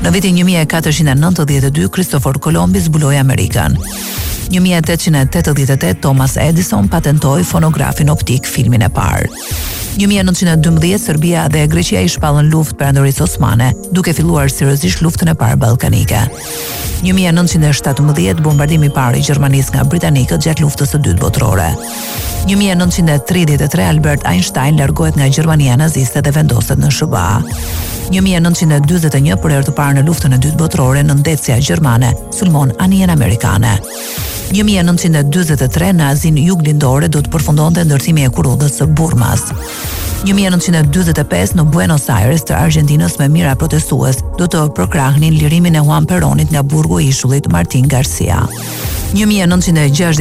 Në vitin 1492, Christopher Colombi zbuloi Amerikën. 1888 Thomas Edison patentoi fonografin optik, filmin e parë. 1912 Serbia dhe Greqia I shpallën luftë perandorisë osmane, duke filluar seriozisht luftën e parë ballkanike. 1917 bombardimi I parë I Gjermanisë nga britanikët gjatë luftës së dytë botërore. 1933 Albert Einstein largohet nga Gjermania naziste dhe vendoset në SBA. 1941 për herë të parë në luftën e dytë botërore nëndetësia gjermane sulmon anijen amerikane. 1943 në Azinë juglindore do të përfundonte ndërtimi I kurudhës së Burmas. 1945 në Buenos Aires të Argentinës me mijëra protestues do të përkrahnin lirimin e Juan Peronit nga burgu I ishullit Martin Garcia. 1960